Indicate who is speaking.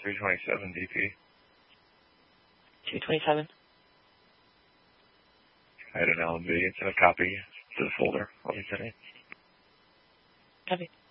Speaker 1: 327 DP.
Speaker 2: 227.
Speaker 1: I had an LMB. It's a copy to the folder. What you said.
Speaker 2: Copy.